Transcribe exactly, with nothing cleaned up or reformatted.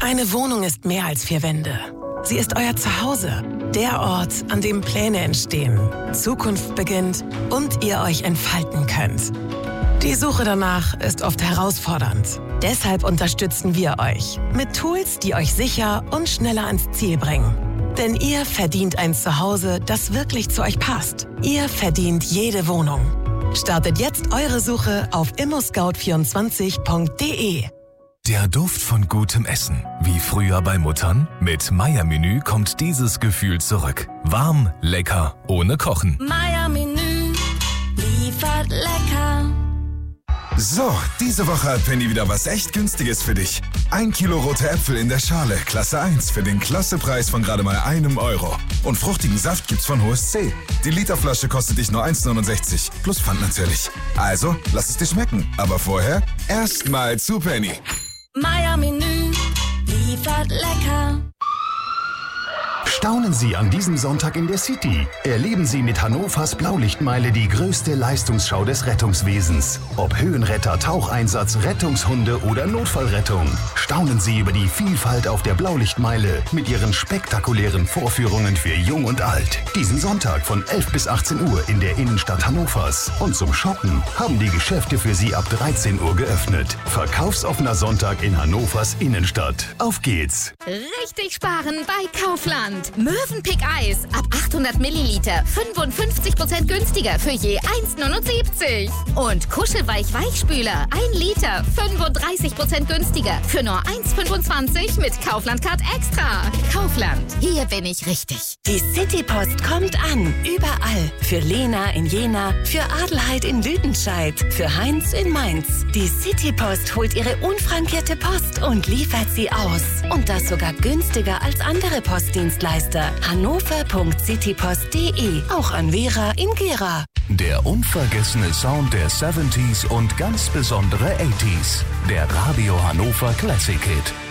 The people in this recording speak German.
Eine Wohnung ist mehr als vier Wände. Sie ist euer Zuhause. Der Ort, an dem Pläne entstehen, Zukunft beginnt und ihr euch entfalten könnt. Die Suche danach ist oft herausfordernd. Deshalb unterstützen wir euch mit Tools, die euch sicher und schneller ans Ziel bringen. Denn ihr verdient ein Zuhause, das wirklich zu euch passt. Ihr verdient jede Wohnung. Startet jetzt eure Suche auf immo scout vierundzwanzig punkt de. Der Duft von gutem Essen. Wie früher bei Muttern? Mit Meier-Menü kommt dieses Gefühl zurück. Warm, lecker, ohne Kochen. Meier-Menü liefert lecker. So, diese Woche hat Penny wieder was echt Günstiges für dich. Ein Kilo rote Äpfel in der Schale, Klasse eins, für den Klassepreis von gerade mal einem Euro. Und fruchtigen Saft gibt's von H O S C. Die Literflasche kostet dich nur eins neunundsechzig, plus Pfand natürlich. Also, lass es dir schmecken. Aber vorher erstmal zu Penny. Meier-Menü liefert lecker. Staunen Sie an diesem Sonntag in der City. Erleben Sie mit Hannovers Blaulichtmeile die größte Leistungsschau des Rettungswesens. Ob Höhenretter, Taucheinsatz, Rettungshunde oder Notfallrettung. Staunen Sie über die Vielfalt auf der Blaulichtmeile mit ihren spektakulären Vorführungen für Jung und Alt. Diesen Sonntag von elf bis achtzehn Uhr in der Innenstadt Hannovers. Und zum Shoppen haben die Geschäfte für Sie ab dreizehn Uhr geöffnet. Verkaufsoffener Sonntag in Hannovers Innenstadt. Auf geht's! Richtig sparen bei Kaufland. Mövenpick Eis ab achthundert Milliliter fünfundfünfzig Prozent günstiger für je eins neunundsiebzig. Und Kuschelweich Weichspüler ein Liter fünfunddreißig Prozent günstiger für nur eins fünfundzwanzig mit Kaufland Card Extra. Kaufland, hier bin ich richtig. Die Citypost kommt an. Überall. Für Lena in Jena, für Adelheid in Lüdenscheid, für Heinz in Mainz. Die Citypost holt ihre unfrankierte Post und liefert sie aus. Und das sogar günstiger als andere Postdienstleister. hannover punkt citypost punkt de. Auch an Vera in Gera. Der unvergessene Sound der siebziger und ganz besondere achtziger. Der Radio Hannover Classic Hit.